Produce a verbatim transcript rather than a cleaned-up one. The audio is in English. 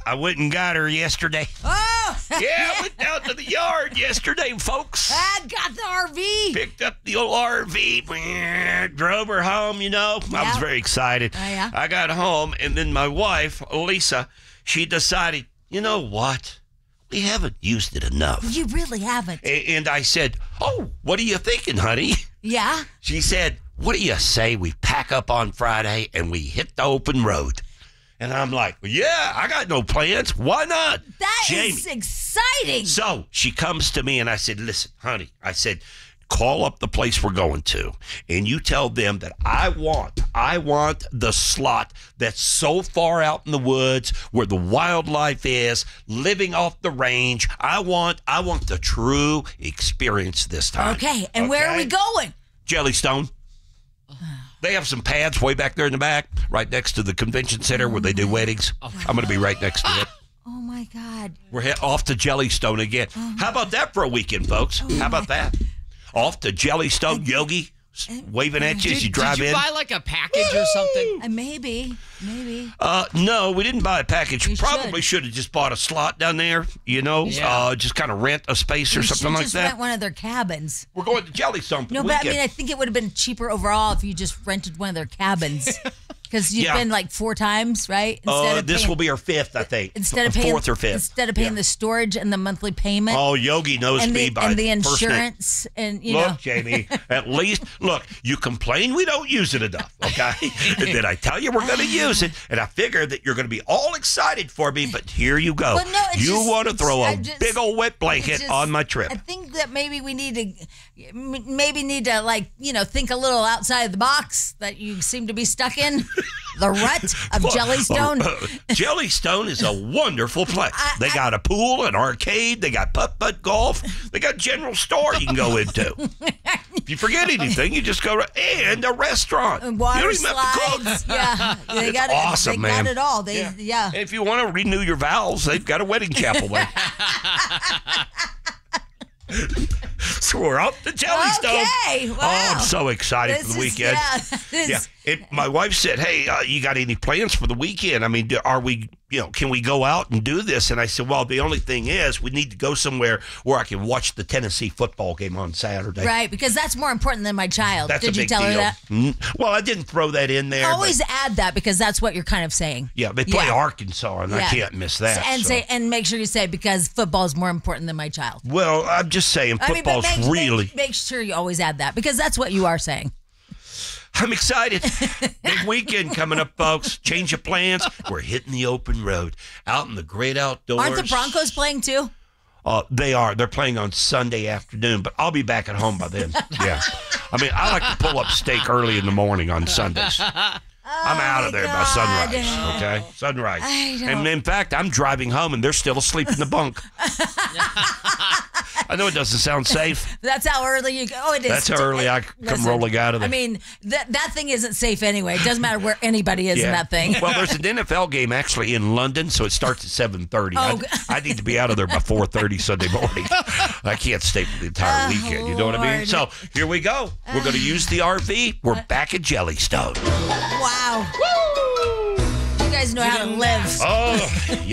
I went and got her yesterday. Oh! Yeah, I went down to the yard yesterday, folks. I got the R V. Picked up the old R V, drove her home, you know. I was Yeah. very excited. Oh, yeah? I got home, and then my wife, Lisa, she decided, you know what? We haven't used it enough. You really haven't. A- And I said, oh, what are you thinking, honey? Yeah? She said, what do you say we pack up on Friday and we hit the open road? And I'm like, well, yeah, I got no plans. Why not? That Jamie. is exciting. So she comes to me and I said, listen, honey, I said, call up the place we're going to and you tell them that I want, I want the slot that's so far out in the woods where the wildlife is, living off the range. I want, I want the true experience this time. Okay, and where are we going? Jellystone. They have some pads way back there in the back, right next to the convention center where they do weddings. I'm going to be right next to it. Oh, my God. We're head off to Jellystone again. How about that for a weekend, folks? How about that? Off to Jellystone, Yogi, waving at you as Did, you drive did you in. buy like a package or something? Uh, maybe. Maybe. Uh, no, we didn't buy a package. We Probably should have just bought a slot down there, you know, Yeah. uh, just kind of rent a space or We something should like just that. rent one of their cabins. We're going to Jellystone for No, the but I weekend. mean, I think it would have been cheaper overall if you just rented one of their cabins. Because you've Yeah. been like four times, right? uh, of this paying- will be our fifth, I think. instead of paying Fourth or fifth. instead of paying Yeah. the storage and the monthly payment. Oh, Yogi knows and me the, by and the first name. insurance and you Look, know Jamie, at least, look, you complain we don't use it enough, okay? And then I tell you we're going to use it, and I figure that you're going to be all excited for me, but here you go. Well, no, it's you just- want to throw I a just- big old wet blanket it's just- on my trip. I think that maybe we need to m- maybe need to like you know think a little outside of the box that you seem to be stuck in the rut of Jellystone. Uh, uh, Jellystone is a wonderful place. I- they I- got a pool, an arcade, they got putt-putt golf, they got general store you can go into. If you forget anything, you just go to, and a restaurant. And water you don't even have to cook. slides, yeah, they It's got it. awesome, they man. got it all. They, yeah. And if you want to renew your vows, they've got a wedding chapel there. So we're up to Jellystone. Okay, wow. Oh, I'm so excited This for the is- weekend. yeah, this- Yeah. It, my wife said, hey, uh, you got any plans for the weekend? I mean, do- are we, you know, can we go out and do this? And I said, well, the only thing is we need to go somewhere where I can watch the Tennessee football game on Saturday. Right, because that's more important than my child. That's Did a you big tell deal. her that? Mm, Well, I didn't throw that in there. Always but, add that because that's what you're kind of saying. yeah, they play Yeah. Arkansas, and I Yeah. can't miss that. And so. say and make sure you say because football is more important than my child. Well, I'm just saying I mean, but football's make, really. make, make sure you always add that because that's what you are saying. I'm excited. Big weekend coming up, folks. Change of plans. We're hitting the open road out in the great outdoors. Aren't the Broncos playing too? Uh, they are. They're playing on Sunday afternoon, but I'll be back at home by then. Yeah. I mean, I like to pull up steak early in the morning on Sundays. I'm out of there by God. sunrise, okay? Sunrise. I don't- And in fact, I'm driving home and they're still asleep in the bunk. I know it doesn't sound safe. That's how early you go. Oh, it is. That's how early I come rolling out of there. I mean, that that thing isn't safe anyway. It doesn't matter where anybody is in that thing. Well, there's an N F L game actually in London, so it starts at seven thirty. Oh. I, I need to be out of there by four thirty Sunday morning. I can't stay for the entire Oh, weekend. You know what I mean? Lord. So here we go. We're going to use the R V. We're back at Jellystone. Wow. You guys know how to live. Oh,